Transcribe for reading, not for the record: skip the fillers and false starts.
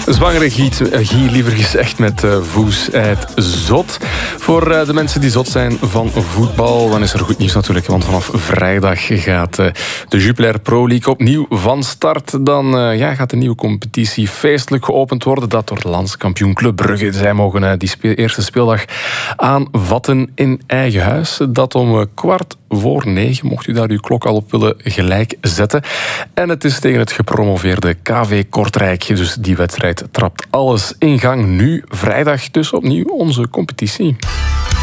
Zwangere Guy, liever gezegd, met Voes uit Zot. Voor de mensen die zot zijn van voetbal, dan is er goed nieuws natuurlijk. Want vanaf vrijdag gaat de Jupiler Pro League opnieuw van start. Dan gaat de nieuwe competitie feestelijk geopend worden. Dat door landskampioen Club Brugge. Zij mogen die eerste speeldag aanvatten in eigen huis. Dat om 8:45, mocht u daar uw klok al op willen gelijk zetten. En het is tegen het gepromoveerde KV Kortrijk. Dus die wedstrijd trapt alles in gang nu. Vrijdag dus opnieuw onze competitie.